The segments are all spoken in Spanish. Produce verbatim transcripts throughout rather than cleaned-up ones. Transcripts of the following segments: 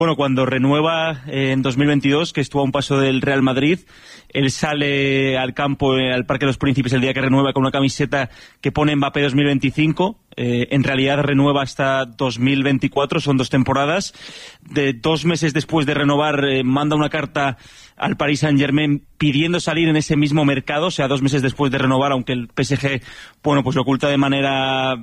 Bueno, cuando renueva eh, en dos mil veintidós, que estuvo a un paso del Real Madrid, él sale al campo, eh, al Parque de los Príncipes, el día que renueva, con una camiseta que pone Mbappé dos mil veinticinco. Eh, en realidad renueva hasta dos mil veinticuatro, son dos temporadas. De dos meses después de renovar, eh, manda una carta al Paris Saint-Germain pidiendo salir en ese mismo mercado, o sea, dos meses después de renovar, aunque el P S G, bueno, pues lo oculta de manera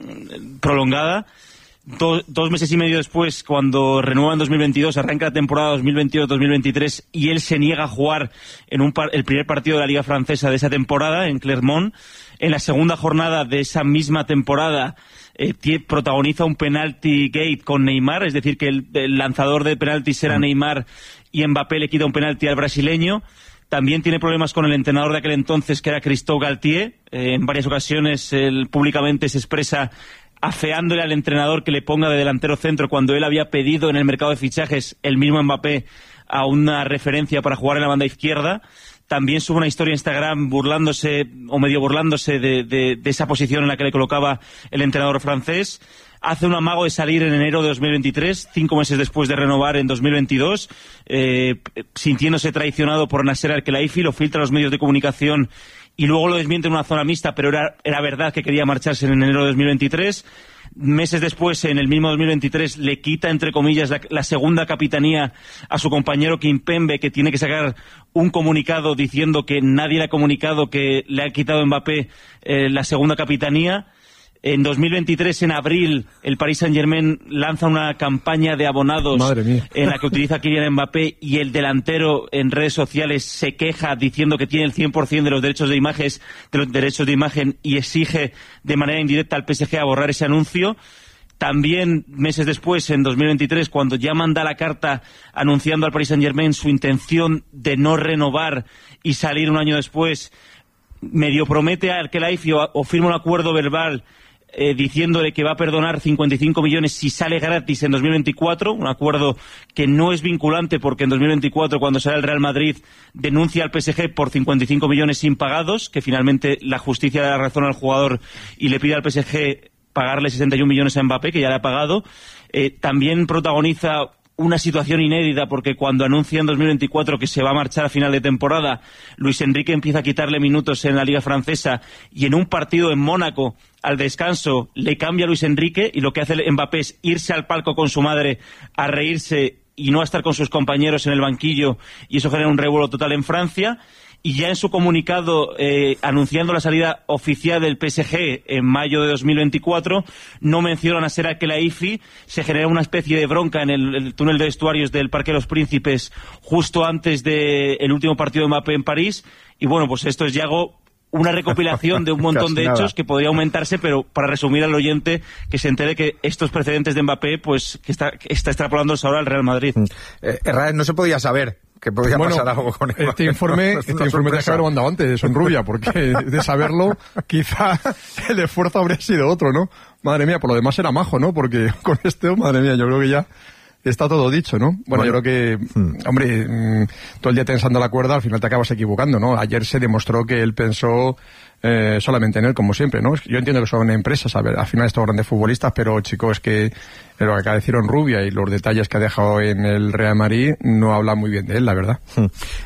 mm, prolongada. Do, dos meses y medio después, cuando renueva en dos mil veintidós, arranca la temporada dos mil veintidós dos mil veintitrés y él se niega a jugar en un par, el primer partido de la Liga Francesa de esa temporada, en Clermont. En la segunda jornada de esa misma temporada eh, tie, protagoniza un penalty gate con Neymar, es decir, que el, el lanzador de penaltis era Neymar y Mbappé le quita un penalti al brasileño. También tiene problemas con el entrenador de aquel entonces, que era Christophe Galtier. Eh, en varias ocasiones él públicamente se expresa afeándole al entrenador que le ponga de delantero centro cuando él había pedido en el mercado de fichajes, el mismo Mbappé, a una referencia para jugar en la banda izquierda. También sube una historia en Instagram burlándose, o medio burlándose, de, de, de esa posición en la que le colocaba el entrenador francés. Hace un amago de salir en enero de dos mil veintitrés, cinco meses después de renovar en dos mil veintidós, eh, sintiéndose traicionado por Nasser Al-Khelaifi, lo filtra a los medios de comunicación y luego lo desmiente en una zona mixta, pero era, era verdad que quería marcharse en enero de dos mil veintitrés. Meses después, en el mismo dos mil veintitrés, le quita, entre comillas, la, la segunda capitanía a su compañero Kimpembe, que tiene que sacar un comunicado diciendo que nadie le ha comunicado que le ha quitado a Mbappé eh, la segunda capitanía. En dos mil veintitrés, en abril, el Paris Saint-Germain lanza una campaña de abonados en la que utiliza a Kylian Mbappé, y el delantero en redes sociales se queja diciendo que tiene el cien por ciento de los derechos de imagen, de los derechos de imagen y exige de manera indirecta al P S G a borrar ese anuncio. También, meses después, en dos mil veintitrés, cuando ya manda la carta anunciando al Paris Saint-Germain su intención de no renovar y salir un año después, medio promete a Al-Khelaifi o, o firma un acuerdo verbal Eh, diciéndole que va a perdonar cincuenta y cinco millones si sale gratis en dos mil veinticuatro, un acuerdo que no es vinculante porque en dos mil veinticuatro, cuando sale el Real Madrid, denuncia al P S G por cincuenta y cinco millones impagados, que finalmente la justicia da razón al jugador y le pide al P S G pagarle sesenta y un millones a Mbappé, que ya le ha pagado. Eh, también protagoniza una situación inédita, porque cuando anuncia en dos mil veinticuatro que se va a marchar a final de temporada, Luis Enrique empieza a quitarle minutos en la Liga Francesa, y en un partido en Mónaco, al descanso, le cambia a Luis Enrique, y lo que hace Mbappé es irse al palco con su madre a reírse y no a estar con sus compañeros en el banquillo, y eso genera un revuelo total en Francia. Y ya en su comunicado, eh, anunciando la salida oficial del P S G en mayo de dos mil veinticuatro, no mencionan a Nasser Al-Khelaifi. Se genera una especie de bronca en el, el túnel de vestuarios del Parque de los Príncipes justo antes del de último partido de Mbappé en París. Y bueno, pues esto es, Yago, una recopilación de un montón de hechos que podría aumentarse, pero para resumir al oyente, que se entere que estos precedentes de Mbappé, pues que está, que está extrapolándose ahora al Real Madrid. Eh, Herrera, no se podía saber que podía bueno, pasar algo con él. Este informe, este informe te que haber mandado antes, Sonrubia, porque de saberlo, quizá el esfuerzo habría sido otro, ¿no? Madre mía, por lo demás era majo, ¿no? Porque con este, madre mía, yo creo que ya está todo dicho, ¿no? Bueno, bueno yo creo que, hmm. hombre, mmm, todo el día tensando la cuerda, al final te acabas equivocando, ¿no? Ayer se demostró que él pensó eh, solamente en él, como siempre, ¿no? Yo entiendo que son empresas, a ver, al final estos grandes futbolistas, pero, chicos, es que lo que acaba de decir Rubia y los detalles que ha dejado en el Real Madrid no hablan muy bien de él, la verdad. Hmm.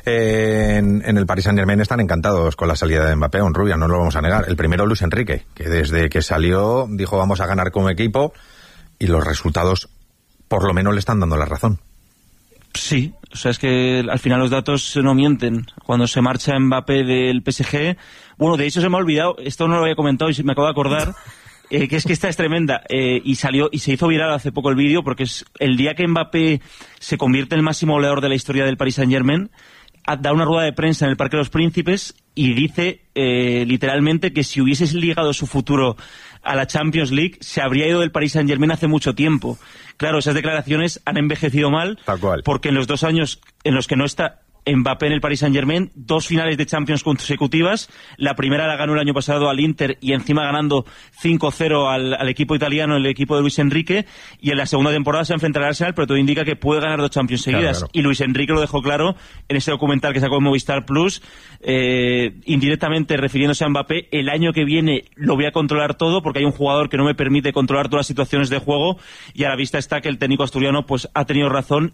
Eh, en, en el Paris Saint-Germain están encantados con la salida de Mbappé, Rubia, no lo vamos a negar. El primero, Luis Enrique, que desde que salió dijo vamos a ganar como equipo, y los resultados por lo menos le están dando la razón. Sí, o sea, es que al final los datos no mienten. Cuando se marcha Mbappé del P S G, bueno, de hecho se me ha olvidado, esto no lo había comentado y me acabo de acordar, eh, que es que esta es tremenda, eh, y salió y se hizo viral hace poco el vídeo, porque es el día que Mbappé se convierte en el máximo goleador de la historia del Paris Saint-Germain, da una rueda de prensa en el Parque de los Príncipes y dice eh, literalmente que si hubiese ligado su futuro a la Champions League, se habría ido del Paris Saint-Germain hace mucho tiempo. Claro, esas declaraciones han envejecido mal, tal cual, porque en los dos años en los que no está Mbappé en el Paris Saint-Germain, dos finales de Champions consecutivas. La primera la ganó el año pasado al Inter y encima ganando cinco cero al, al equipo italiano, el equipo de Luis Enrique. Y en la segunda temporada se enfrentará al Arsenal, pero todo indica que puede ganar dos Champions seguidas. Claro, claro. Y Luis Enrique lo dejó claro en ese documental que sacó en Movistar Plus, eh, indirectamente refiriéndose a Mbappé: el año que viene lo voy a controlar todo porque hay un jugador que no me permite controlar todas las situaciones de juego, y a la vista está que el técnico asturiano pues ha tenido razón